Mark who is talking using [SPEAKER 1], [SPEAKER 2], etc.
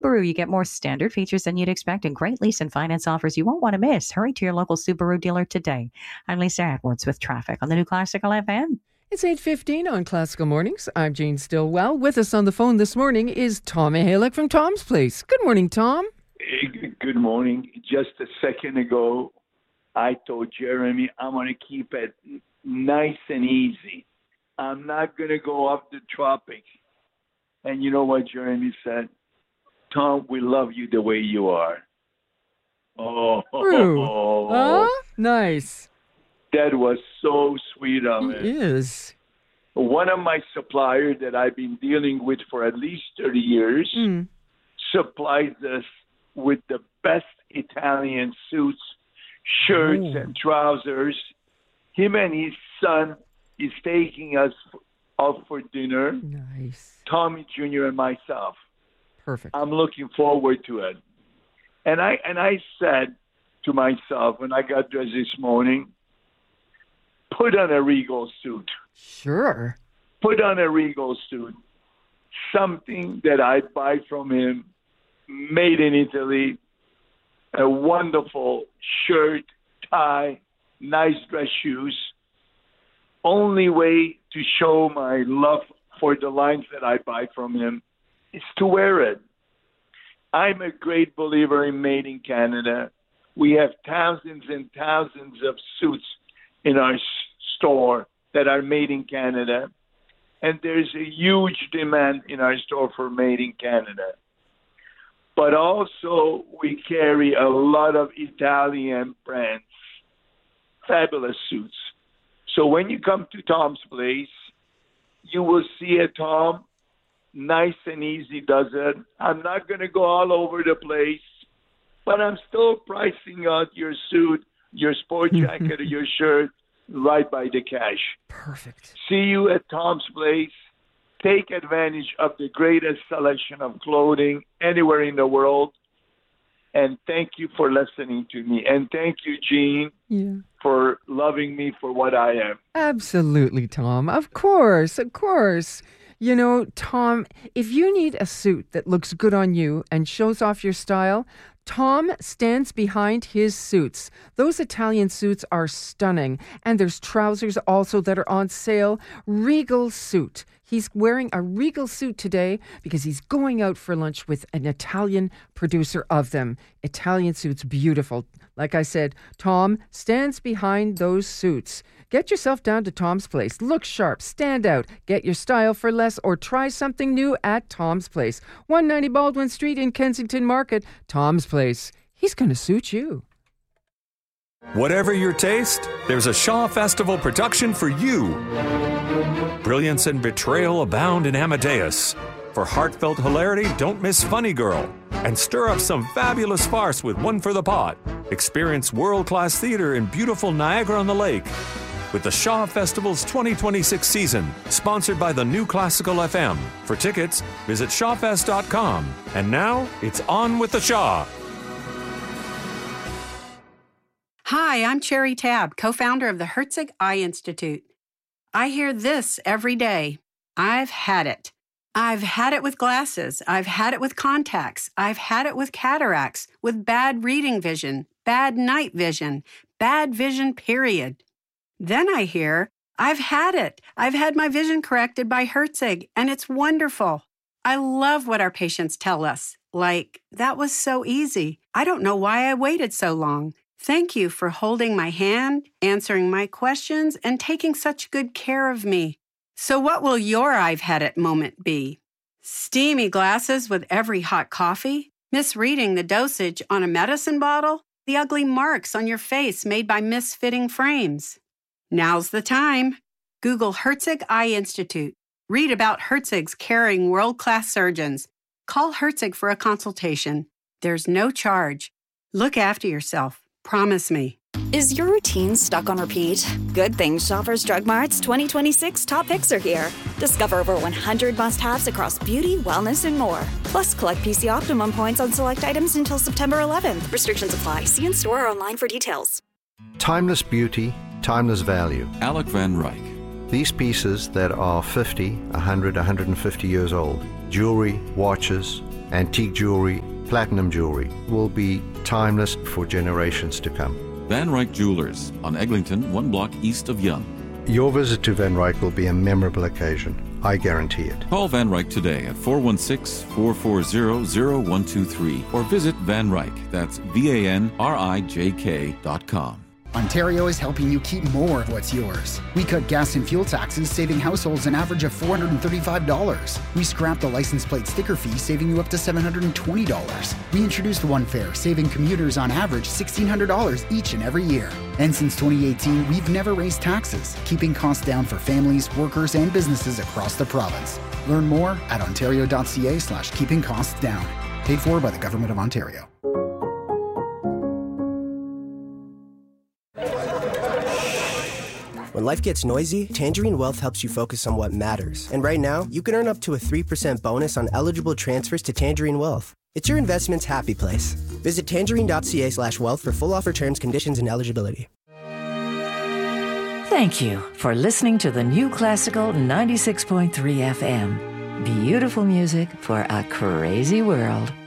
[SPEAKER 1] Subaru, you get more standard features than you'd expect and great lease and finance offers you won't want to miss. Hurry to your local Subaru dealer today. I'm Lisa Edwards with traffic on the new Classical FM.
[SPEAKER 2] It's 8:15 on Classical Mornings. I'm Jean Stillwell. With us on the phone this morning is Tom Mihalich from Tom's Place. Good morning, Tom.
[SPEAKER 3] Good morning. Just a second ago, I told Jeremy I'm going to keep it nice and easy. I'm not going to go off the tropics. And you know what Jeremy said? Tom, we love you the way you are.
[SPEAKER 2] Oh, nice.
[SPEAKER 3] That was so sweet of him.
[SPEAKER 2] It is.
[SPEAKER 3] One of my suppliers that I've been dealing with for at least 30 years supplies us with the best Italian suits, shirts, and trousers. Him and his son is taking us out for dinner.
[SPEAKER 2] Nice.
[SPEAKER 3] Tommy Jr. and myself.
[SPEAKER 2] Perfect.
[SPEAKER 3] I'm looking forward to it. And I said to myself when I got dressed this morning, put on a Regal suit.
[SPEAKER 2] Sure.
[SPEAKER 3] Put on a Regal suit. Something that I buy from him, made in Italy, a wonderful shirt, tie, nice dress shoes. Only way to show my love for the lines that I buy from him is to wear it. I'm a great believer in Made in Canada. We have thousands and thousands of suits in our store that are made in Canada. And there's a huge demand in our store for Made in Canada. But also we carry a lot of Italian brands, fabulous suits. So when you come to Tom's Place, you will see a Tom, nice and easy does it. I'm not going to go all over the place, but I'm still pricing out your suit, your sport jacket, or your shirt right by the cash.
[SPEAKER 2] Perfect.
[SPEAKER 3] See you at Tom's Place. Take advantage of the greatest selection of clothing anywhere in the world. And thank you for listening to me. And thank you, Jean, for loving me for what I am.
[SPEAKER 2] Absolutely, Tom. Of course, of course. You know, Tom, if you need a suit that looks good on you and shows off your style, Tom stands behind his suits. Those Italian suits are stunning. And there's trousers also that are on sale. Regal suit. He's wearing a Regal suit today because he's going out for lunch with an Italian producer of them. Italian suits, beautiful. Like I said, Tom stands behind those suits. Get yourself down to Tom's Place. Look sharp, stand out, get your style for less, or try something new at Tom's Place. 190 Baldwin Street in Kensington Market. Tom's Place. He's going to suit you.
[SPEAKER 4] Whatever your taste, there's a Shaw Festival production for you. Brilliance and betrayal abound in Amadeus. For heartfelt hilarity, don't miss Funny Girl. And stir up some fabulous farce with One for the Pot. Experience world-class theater in beautiful Niagara-on-the-Lake. With the Shaw Festival's 2026 season, sponsored by the new Classical FM. For tickets, visit shawfest.com. And now, it's on with the Shaw.
[SPEAKER 5] Hi, I'm Cherry Tabb, co-founder of the Herzig Eye Institute. I hear this every day. I've had it. I've had it with glasses. I've had it with contacts. I've had it with cataracts, with bad reading vision, bad night vision, bad vision, period. Then I hear, I've had it. I've had my vision corrected by Herzig, and it's wonderful. I love what our patients tell us. Like, that was so easy. I don't know why I waited so long. Thank you for holding my hand, answering my questions, and taking such good care of me. So what will your I've had it moment be? Steamy glasses with every hot coffee? Misreading the dosage on a medicine bottle? The ugly marks on your face made by misfitting frames? Now's the time. Google Herzig Eye Institute. Read about Herzig's caring world-class surgeons. Call Herzig for a consultation. There's no charge. Look after yourself. Promise me.
[SPEAKER 6] Is your routine stuck on repeat? Good thing Shoppers Drug Mart's 2026 top picks are here. Discover over 100 must-haves across beauty, wellness, and more. Plus, collect PC Optimum points on select items until September 11th. Restrictions apply. See in-store or online for details.
[SPEAKER 7] Timeless beauty, timeless value.
[SPEAKER 8] Alec Van Ryk.
[SPEAKER 7] These pieces that are 50, 100, 150 years old, jewelry, watches, antique jewelry, platinum jewelry will be timeless for generations to come.
[SPEAKER 8] Van Ryck Jewelers on Eglinton, 1 block east of Yonge.
[SPEAKER 7] Your visit to Van Ryck will be a memorable occasion. I guarantee it.
[SPEAKER 8] Call Van Ryck today at 416-440-0123 or visit Van Ryck. That's VANRIJK.com.
[SPEAKER 9] Ontario is helping you keep more of what's yours. We cut gas and fuel taxes, saving households an average of $435. We scrapped the license plate sticker fee, saving you up to $720. We introduced One Fare, saving commuters on average $1,600 each and every year. And since 2018, we've never raised taxes, keeping costs down for families, workers, and businesses across the province. Learn more at ontario.ca/keeping costs down. Paid for by the Government of Ontario.
[SPEAKER 10] When life gets noisy, Tangerine Wealth helps you focus on what matters. And right now, you can earn up to a 3% bonus on eligible transfers to Tangerine Wealth. It's your investment's happy place. Visit tangerine.ca/wealth for full offer terms, conditions, and eligibility.
[SPEAKER 11] Thank you for listening to the New Classical 96.3 FM. Beautiful music for a crazy world.